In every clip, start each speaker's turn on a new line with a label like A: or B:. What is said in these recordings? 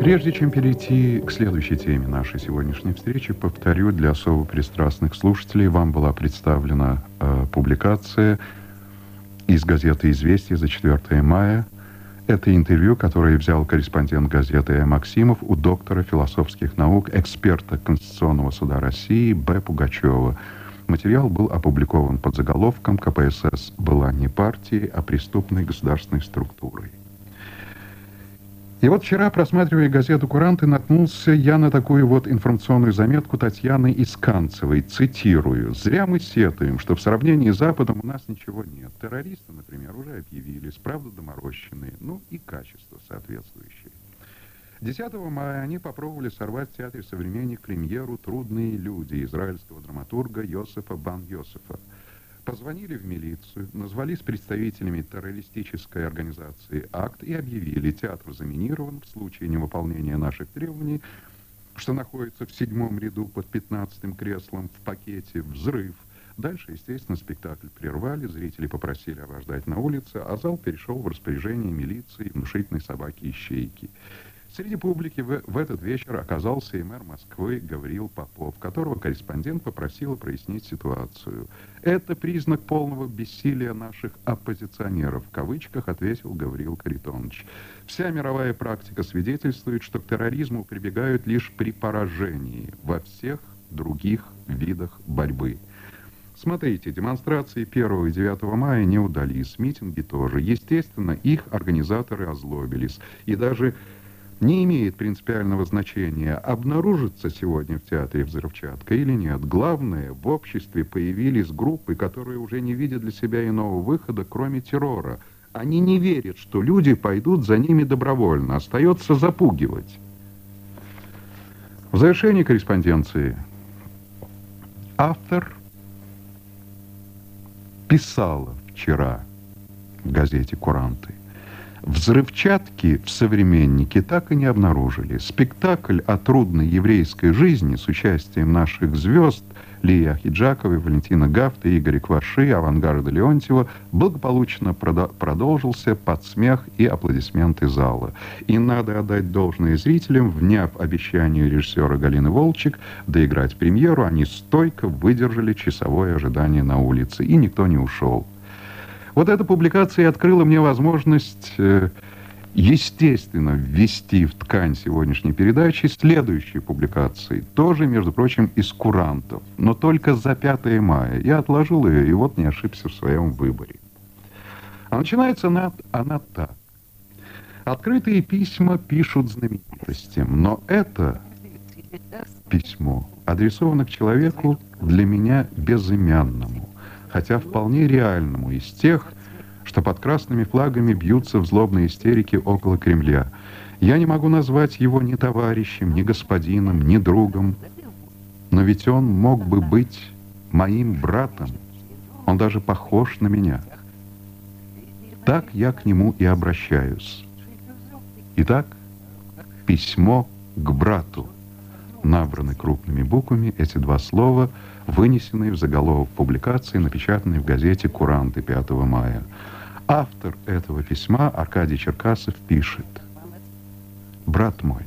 A: Прежде чем перейти к следующей теме нашей сегодняшней встречи, повторю, для особо пристрастных слушателей вам была представлена публикация из газеты «Известия» за 4 мая. Это интервью, которое взял корреспондент газеты Максимов у доктора философских наук, эксперта Конституционного суда России Б. Пугачева. Материал был опубликован под заголовком «КПСС была не партией, а преступной государственной структурой». И вот вчера, просматривая газету «Куранты», наткнулся я на такую вот информационную заметку Татьяны Исканцевой. Цитирую. «Зря мы сетуем, что в сравнении с Западом у нас ничего нет. Террористы, например, уже объявились, правда доморощенные, ну и качество соответствующее». 10 мая они попробовали сорвать в театре «Современник» премьеру «Трудные люди» израильского драматурга Йосефа бан Йосефа. Позвонили в милицию, назвались представителями террористической организации «Акт» и объявили: театр заминирован, в случае невыполнения наших требований, что находится в 7-м ряду под 15-м креслом, в пакете «Взрыв». Дальше, естественно, спектакль прервали, зрители попросили обождать на улице, а зал перешел в распоряжение милиции и внушительной собаки-ищейки. Среди публики в этот вечер оказался и мэр Москвы Гавриил Попов, которого корреспондент попросила прояснить ситуацию. «Это признак полного бессилия наших оппозиционеров», в кавычках ответил Гавриил Харитонович. «Вся мировая практика свидетельствует, что к терроризму прибегают лишь при поражении во всех других видах борьбы». Смотрите, демонстрации 1 и 9 мая не удались, митинги тоже. Естественно, их организаторы озлобились. И даже не имеет принципиального значения, обнаружится сегодня в театре взрывчатка или нет. Главное, в обществе появились группы, которые уже не видят для себя иного выхода, кроме террора. Они не верят, что люди пойдут за ними добровольно. Остается запугивать. В завершении корреспонденции автор писала вчера в газете «Куранты». Взрывчатки в «Современнике» так и не обнаружили. Спектакль о трудной еврейской жизни с участием наших звезд Лии Ахеджаковой, Валентина Гафта, Игоря Кваши, Авангарда Леонтьева благополучно продолжился под смех и аплодисменты зала. И надо отдать должное зрителям, вняв обещанию режиссера Галины Волчек доиграть премьеру, они стойко выдержали часовое ожидание на улице, и никто не ушел. Вот эта публикация открыла мне возможность, естественно, ввести в ткань сегодняшней передачи следующие публикации, тоже, между прочим, из «Курантов», но только за 5 мая. Я отложил ее, и вот не ошибся в своем выборе. А начинается она так. Открытые письма пишут знаменитостям, но это письмо адресовано к человеку для меня безымянному, хотя вполне реальному, из тех, что под красными флагами бьются в злобной истерике около Кремля. Я не могу назвать его ни товарищем, ни господином, ни другом, но ведь он мог бы быть моим братом, он даже похож на меня. Так я к нему и обращаюсь. Итак, письмо к брату. Набраны крупными буквами эти два слова, вынесенные в заголовок публикации, напечатанной в газете «Куранты» 5 мая. Автор этого письма, Аркадий Черкасов, пишет: «Брат мой,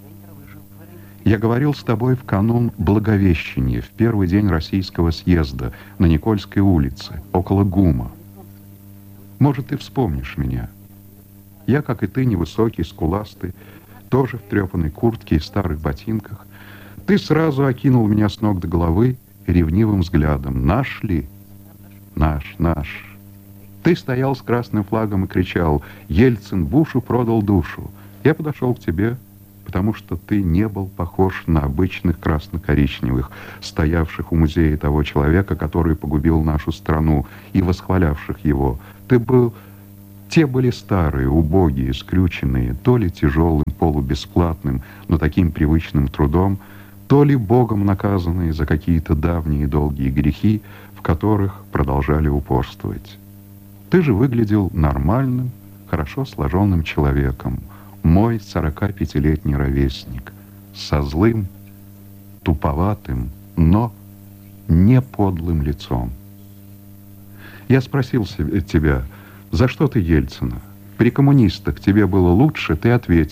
A: я говорил с тобой в канун Благовещения, в первый день Российского съезда на Никольской улице, около ГУМа. Может, ты вспомнишь меня. Я, как и ты, невысокий, скуластый, тоже в трепанной куртке и старых ботинках. Ты сразу окинул меня с ног до головы ревнивым взглядом. Наш ли? Наш, наш. Ты стоял с красным флагом и кричал: Ельцин Бушу продал душу. Я подошел к тебе, потому что ты не был похож на обычных красно-коричневых, стоявших у музея того человека, который погубил нашу страну, и восхвалявших его. Те были старые, убогие, скрюченные, то ли тяжелым, полубесплатным, но таким привычным трудом, то ли Богом наказанные за какие-то давние долгие грехи, в которых продолжали упорствовать. Ты же выглядел нормальным, хорошо сложенным человеком, мой 45-летний ровесник, со злым, туповатым, но не подлым лицом. Я спросил тебя: за что ты Ельцина? При коммунистах тебе было лучше? Ты ответил: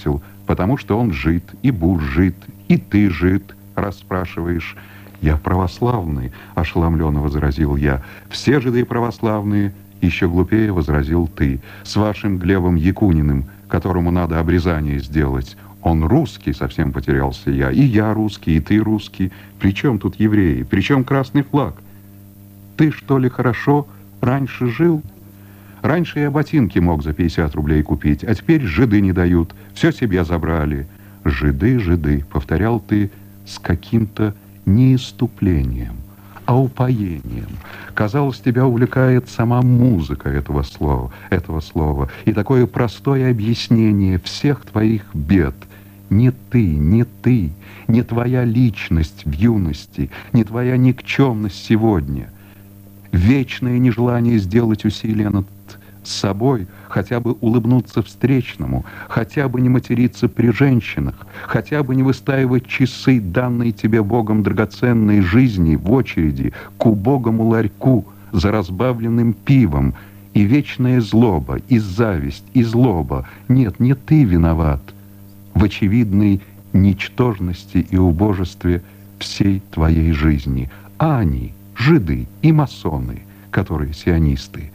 A: потому что он жид, и Буш жид, и ты жид, раз спрашиваешь. Я православный, ошеломленно возразил я. Все жиды православные, еще глупее возразил ты, с вашим Глебом Якуниным, которому надо обрезание сделать. Он русский, совсем потерялся я. И я русский, и ты русский. При чем тут евреи? При чем красный флаг? Ты, что ли, хорошо раньше жил? Раньше я ботинки мог за 50 рублей купить, а теперь жиды не дают. Все себе забрали. Жиды, жиды, повторял ты с каким-то не исступлением, а упоением. Казалось, тебя увлекает сама музыка этого слова, и такое простое объяснение всех твоих бед. Не ты, не твоя личность в юности, не твоя никчемность сегодня. Вечное нежелание сделать усилия над собой, хотя бы улыбнуться встречному, хотя бы не материться при женщинах, хотя бы не выстаивать часы, данные тебе Богом драгоценной жизни, в очереди к убогому ларьку за разбавленным пивом, и вечная злоба, и зависть, и злоба. Нет, не ты виноват в очевидной ничтожности и убожестве всей твоей жизни, а они, жиды и масоны, которые сионисты.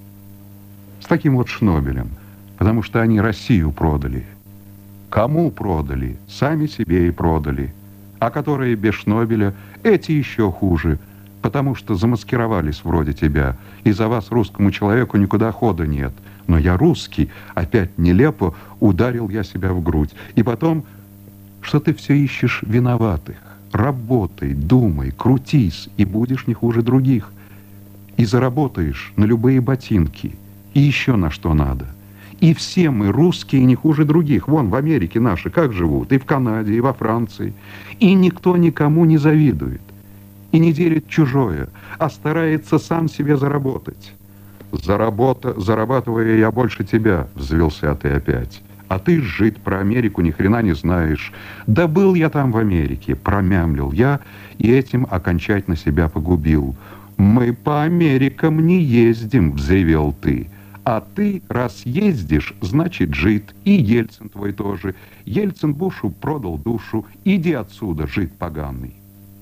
A: С таким вот шнобелем, потому что они Россию продали. Кому продали? Сами себе и продали. А которые без шнобеля, эти еще хуже, потому что замаскировались вроде тебя, и за вас, русскому человеку, никуда хода нет. Но я русский, опять нелепо ударил я себя в грудь. И потом, что ты все ищешь виноватых? Работай, думай, крутись, и будешь не хуже других. И заработаешь на любые ботинки, и еще на что надо. И все мы, русские, не хуже других. Вон, в Америке наши как живут, и в Канаде, и во Франции. И никто никому не завидует, и не делит чужое, а старается сам себе заработать. Зарабатывая я больше тебя, взвелся ты опять. А ты, жид, про Америку ни хрена не знаешь. Да был я там в Америке, промямлил я, и этим окончательно себя погубил. Мы по Америкам не ездим, взревел ты. А ты, раз ездишь, значит, жид, и Ельцин твой тоже. Ельцин Бушу продал душу. Иди отсюда, жид поганый.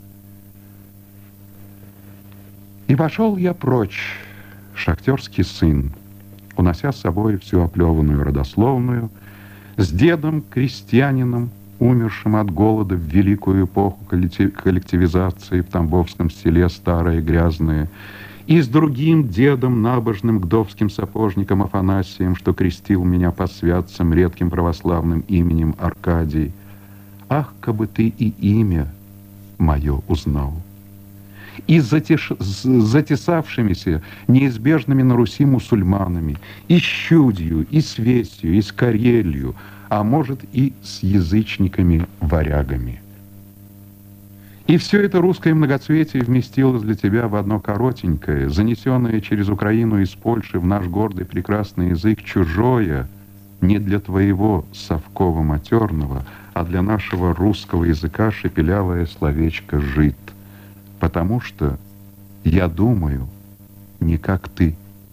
A: И пошел я прочь, шахтерский сын, унося с собой всю оплеванную родословную, с дедом, крестьянином, умершим от голода в великую эпоху коллективизации в Тамбовском селе старое грязное, и с другим дедом, набожным гдовским сапожником Афанасием, что крестил меня по святцам редким православным именем Аркадий. Ах, кабы ты и имя мое узнал! И с затесавшимися неизбежными на Руси мусульманами, и с Чудью, и с Весью, и с Карелью, а может и с язычниками-варягами. И все это русское многоцветие вместилось для тебя в одно коротенькое, занесенное через Украину из Польши в наш гордый прекрасный язык чужое, не для твоего совково-матерного, а для нашего русского языка шепелявое словечко «жид». Потому что я думаю не как ты.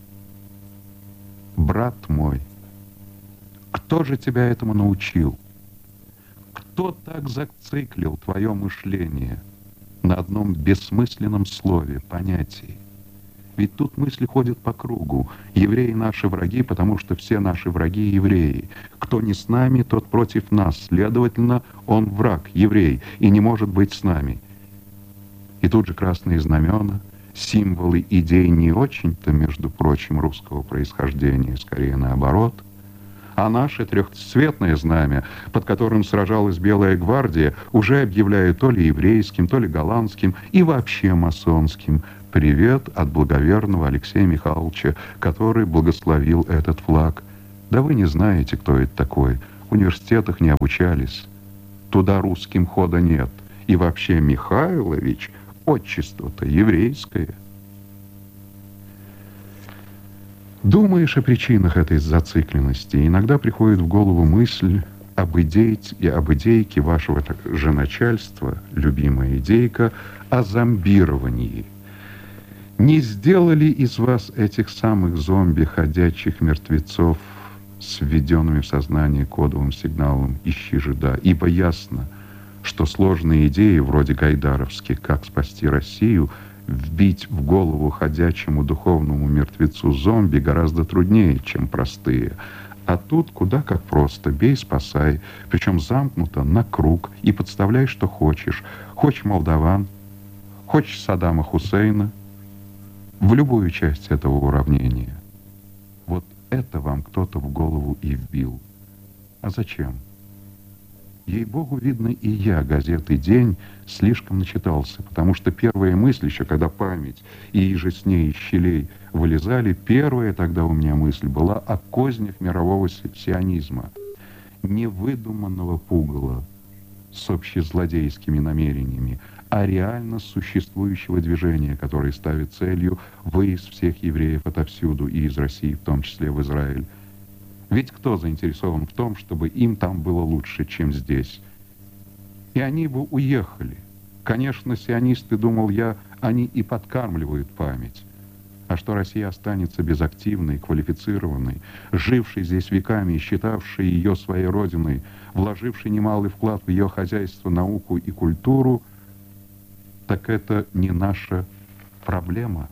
A: Брат мой, кто же тебя этому научил? Кто так зациклил твое мышление на одном бессмысленном слове, понятии? Ведь тут мысли ходят по кругу. Евреи наши враги, потому что все наши враги евреи. Кто не с нами, тот против нас. Следовательно, он враг, еврей, и не может быть с нами. И тут же красные знамена, символы идей не очень-то, между прочим, русского происхождения, скорее наоборот. А наше трехцветное знамя, под которым сражалась Белая гвардия, уже объявляют то ли еврейским, то ли голландским и вообще масонским. Привет от благоверного Алексея Михайловича, который благословил этот флаг. Да вы не знаете, кто это такой. В университетах не обучались. Туда русским хода нет. И вообще Михайлович... Отчество-то еврейское. Думаешь о причинах этой зацикленности, иногда приходит в голову мысль об идейке вашего же начальства, любимая идейка, о зомбировании. Не сделали из вас этих самых зомби, ходячих мертвецов, с введенными в сознание кодовым сигналом «Ищи жида», ибо ясно, что сложные идеи, вроде гайдаровских «Как спасти Россию», вбить в голову ходячему духовному мертвецу зомби гораздо труднее, чем простые. А тут куда как просто: бей, спасай, причем замкнуто на круг, и подставляй, что хочешь. Хочешь молдаван, хочешь Саддама Хусейна, в любую часть этого уравнения. Вот это вам кто-то в голову и вбил. А зачем? Ей-богу, видно, и я газеты «День» слишком начитался, потому что первая мысль, еще когда память и иже с ней из щелей вылезали, первая тогда у меня мысль была о кознях мирового сионизма, невыдуманного пугала с общезлодейскими намерениями, а реально существующего движения, которое ставит целью выезд всех евреев отовсюду и из России, в том числе в Израиль. Ведь кто заинтересован в том, чтобы им там было лучше, чем здесь? И они бы уехали. Конечно, сионисты, думал я, они и подкармливают память. А что Россия останется безактивной, квалифицированной, жившей здесь веками и считавшей ее своей родиной, вложившей немалый вклад в ее хозяйство, науку и культуру, так это не наша проблема.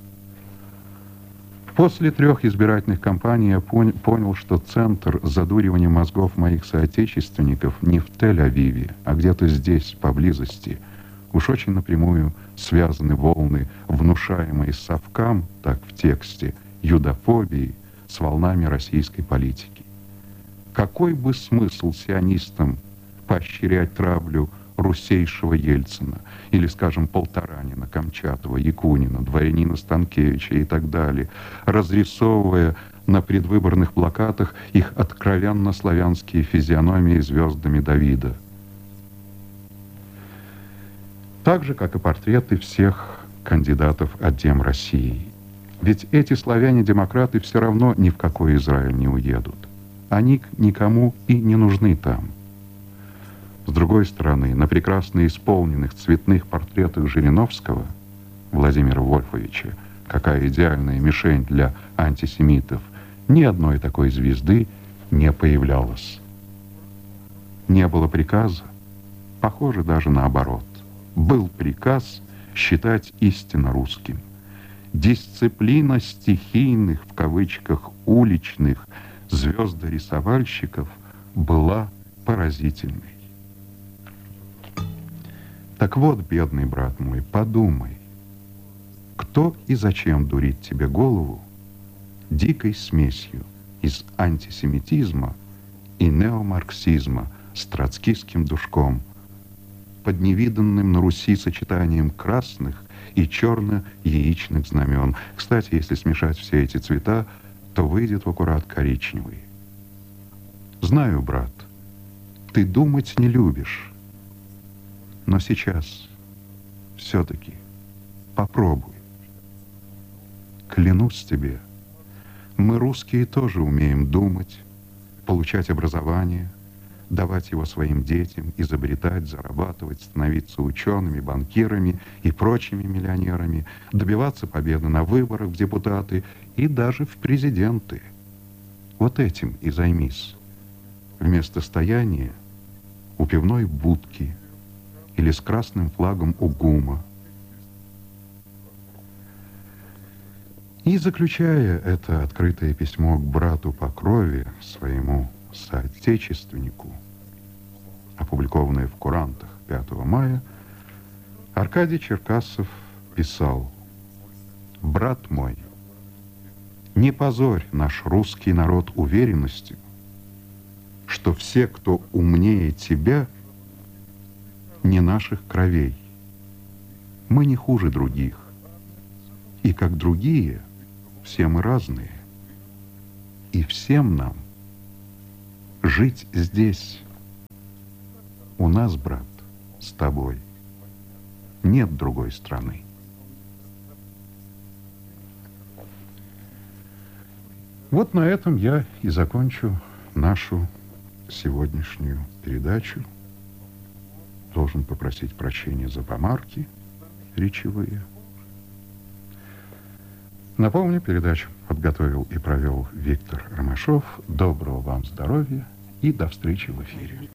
A: После 3 избирательных кампаний я понял, что центр задуривания мозгов моих соотечественников не в Тель-Авиве, а где-то здесь, поблизости. Уж очень напрямую связаны волны, внушаемые совкам, так в тексте, юдофобии, с волнами российской политики. Какой бы смысл сионистам поощрять травлю Русейшего Ельцина или, скажем, Полторанина, Камчатова, Якунина, дворянина Станкевича и так далее, разрисовывая на предвыборных плакатах их откровенно славянские физиономии звездами Давида. Так же, как и портреты всех кандидатов от Дем России. Ведь эти славяне-демократы все равно ни в какой Израиль не уедут. Они никому и не нужны там. С другой стороны, на прекрасно исполненных цветных портретах Жириновского, Владимира Вольфовича, какая идеальная мишень для антисемитов, ни одной такой звезды не появлялось. Не было приказа, похоже, даже наоборот. Был приказ считать истинно русским. Дисциплина стихийных, в кавычках, уличных звездорисовальщиков была поразительной. Так вот, бедный брат мой, подумай, кто и зачем дурит тебе голову дикой смесью из антисемитизма и неомарксизма с троцкистским душком, под невиданным на Руси сочетанием красных и черно-яичных знамен. Кстати, если смешать все эти цвета, то выйдет в аккурат коричневый. Знаю, брат, ты думать не любишь, но сейчас все-таки попробуй. Клянусь тебе, мы, русские, тоже умеем думать, получать образование, давать его своим детям, изобретать, зарабатывать, становиться учеными, банкирами и прочими миллионерами, добиваться победы на выборах в депутаты и даже в президенты. Вот этим и займись. Вместо стояния у пивной будки или с красным флагом у ГУМа. И, заключая это открытое письмо к брату по крови, своему соотечественнику, опубликованное в «Курантах» 5 мая, Аркадий Черкасов писал: «Брат мой, не позорь наш русский народ уверенностью, что все, кто умнее тебя, не наших кровей. Мы не хуже других, и как другие, все мы разные, и всем нам жить здесь. У нас, брат, с тобой нет другой страны». Вот на этом я и закончу нашу сегодняшнюю передачу. Должен попросить прощения за помарки речевые. Напомню, передачу подготовил и провел Виктор Ромашов. Доброго вам здоровья и до встречи в эфире.